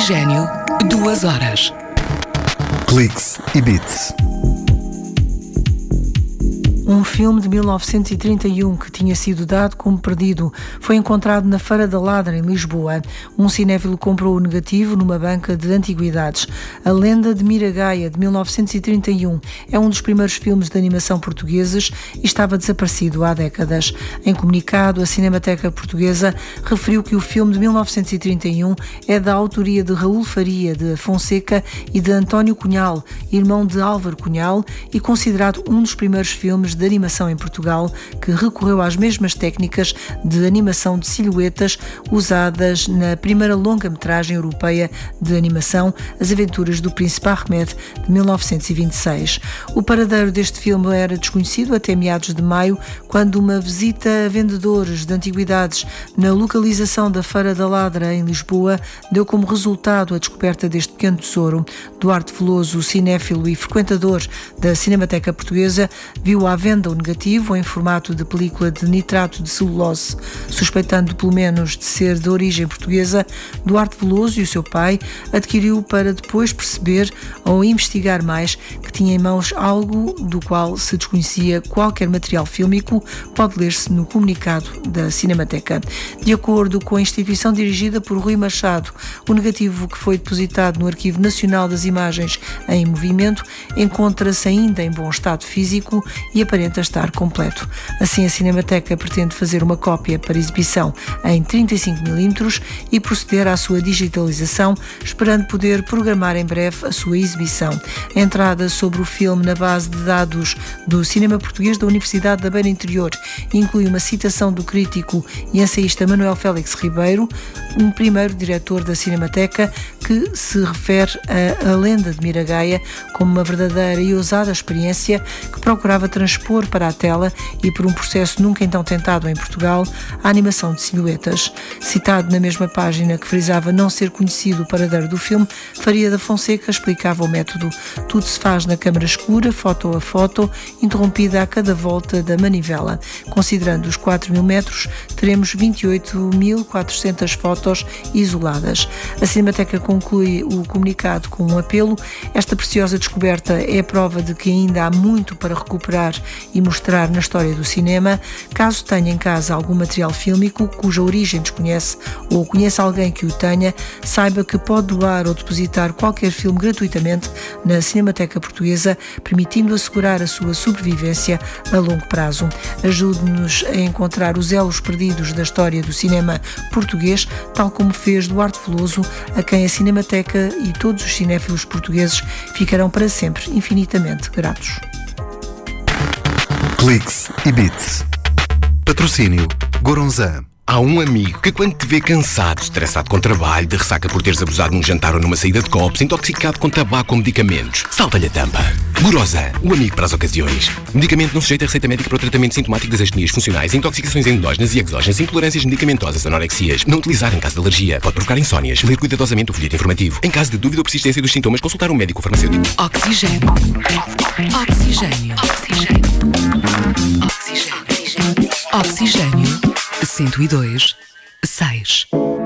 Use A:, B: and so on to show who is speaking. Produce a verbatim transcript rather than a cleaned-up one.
A: Oxigênio, duas horas.
B: Cliques e Bits.
C: Um filme de mil novecentos e trinta e um que tinha sido dado como perdido foi encontrado na Feira da Ladra, em Lisboa. Um cinéfilo comprou o negativo numa banca de antiguidades. A Lenda de Miragaia, de mil novecentos e trinta e um, é um dos primeiros filmes de animação portugueses e estava desaparecido há décadas. Em comunicado, a Cinemateca Portuguesa referiu que o filme de mil novecentos e trinta e um é da autoria de Raul Faria de Fonseca e de António Cunhal, irmão de Álvaro Cunhal, e considerado um dos primeiros filmes de animação em Portugal que recorreu às mesmas técnicas de animação de silhuetas usadas na primeira longa-metragem europeia de animação, As Aventuras do Príncipe Ahmed, de mil novecentos e vinte e seis. O paradeiro deste filme era desconhecido até meados de maio, quando uma visita a vendedores de antiguidades na localização da Feira da Ladra, em Lisboa, deu como resultado a descoberta deste pequeno tesouro. Duarte Veloso, cinéfilo e frequentador da Cinemateca Portuguesa, viu à venda o negativo em formato de película de nitrato de celulose. Suspeitando pelo menos de ser de origem portuguesa, Duarte Veloso e o seu pai adquiriu para depois perceber ou investigar mais que tinha em mãos algo do qual se desconhecia qualquer material fílmico. Pode ler-se no comunicado da Cinemateca. De acordo com a instituição dirigida por Rui Machado, o negativo que foi depositado no Arquivo Nacional das Imagens em Movimento encontra-se ainda em bom estado físico e aparenta estar completo. Assim, a Cinemateca pretende fazer uma cópia para exibição em trinta e cinco milímetros e proceder à sua digitalização, esperando poder programar em breve a sua exibição. A entrada sobre o filme na base de dados do cinema português da Universidade da Beira Interior inclui uma citação do crítico e ensaísta Manuel Félix Ribeiro, um primeiro diretor da Cinemateca, que se refere a A Lenda de Miragaia como uma verdadeira e ousada experiência que procurava transpor para a tela, e por um processo nunca então tentado em Portugal, a animação de silhuetas. Citado na mesma página que frisava não ser conhecido o paradeiro do filme, Faria da Fonseca explicava o método. Tudo se faz na câmara escura, foto a foto, interrompida a cada volta da manivela. Considerando os quatro mil metros, teremos vinte e oito mil e quatrocentas fotos isoladas. A Cinemateca conclui o comunicado com um apelo. Esta preciosa descoberta é a prova de que ainda há muito para recuperar e mostrar na história do cinema. Caso tenha em casa algum material fílmico cuja origem desconhece ou conheça alguém que o tenha, saiba que pode doar ou depositar qualquer filme gratuitamente na Cinemateca Portuguesa, permitindo assegurar a sua sobrevivência a longo prazo. Ajude-nos a encontrar os elos perdidos da história do cinema português, tal como fez Duarte Veloso, a quem a Cinemateca e todos os cinéfilos portugueses ficarão para sempre infinitamente gratos.
B: Cliques e Bits. Patrocínio Goronzan.
D: Há um amigo que, quando te vê cansado, estressado com trabalho, de ressaca por teres abusado num jantar ou numa saída de copos, intoxicado com tabaco ou medicamentos, salta-lhe a tampa. Goronzan, o amigo para as ocasiões. Medicamento não sujeito a receita médica para o tratamento sintomático das astenias funcionais, intoxicações endógenas e exógenas, intolerâncias medicamentosas, anorexias. Não utilizar em caso de alergia. Pode provocar insónias. Ler cuidadosamente o folheto informativo. Em caso de dúvida ou persistência dos sintomas, consultar um médico farmacêutico.
A: Oxigênio. Oxigênio. Oxigênio. Oxigênio. Oxigênio. cento e dois, seis.